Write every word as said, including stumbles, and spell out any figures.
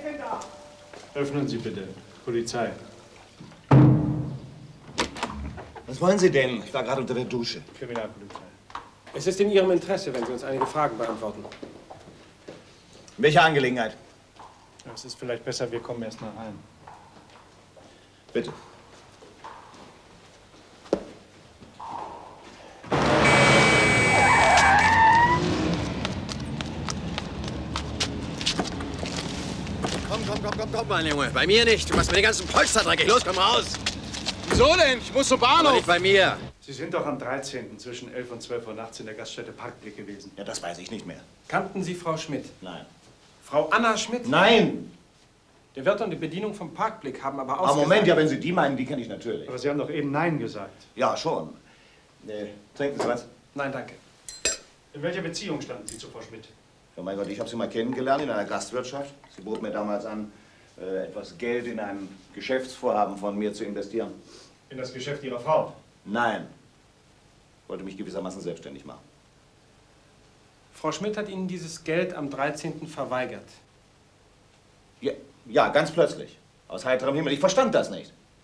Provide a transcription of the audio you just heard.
ist denn da? Öffnen Sie bitte. Polizei. Was wollen Sie denn? Ich war gerade unter der Dusche. Kriminalpolizei. Es ist in Ihrem Interesse, wenn Sie uns einige Fragen beantworten. In welcher Angelegenheit? Ja, es ist vielleicht besser, wir kommen erst mal rein. Bitte. Komm, komm, komm, komm, komm, mein Junge. Bei mir nicht. Du machst mir den ganzen Polster dreckig. Los, komm raus. Wieso denn? Ich muss zum Bahnhof. Aber nicht bei mir. Sie sind doch am dreizehnten zwischen elf und zwölf Uhr nachts in der Gaststätte Parkblick gewesen. Ja, das weiß ich nicht mehr. Kannten Sie Frau Schmidt? Nein. Frau Anna Schmidt? Nein! Der Wirt und die Bedienung vom Parkblick haben aber Aber ausgesagt... Moment, ja, wenn Sie die meinen, die kenne ich natürlich. Aber Sie haben doch eben Nein gesagt. Ja, schon. Äh, trinken Sie was? Nein, danke. In welcher Beziehung standen Sie zu Frau Schmidt? Ja, mein Gott, ich habe sie mal kennengelernt in einer Gastwirtschaft. Sie bot mir damals an, äh, etwas Geld in ein Geschäftsvorhaben von mir zu investieren. In das Geschäft Ihrer Frau? Nein. Ich wollte mich gewissermaßen selbstständig machen. Frau Schmidt hat Ihnen dieses Geld am dreizehnten verweigert. Ja, ja, ganz plötzlich. Aus heiterem Himmel. Ich verstand das nicht.